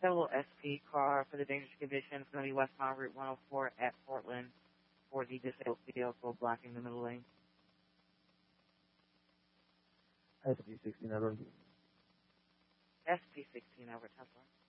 Solo SP car for the dangerous condition. It's going to be westbound Route 104 at Portland for the disabled vehicle blocking the middle lane. SP16 over. SP16 over, Tesla.